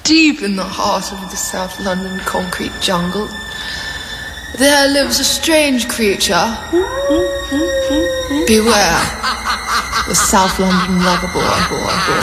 Deep in the heart of the South London concrete jungle, there lives a strange creature. Beware, the South London lover boy.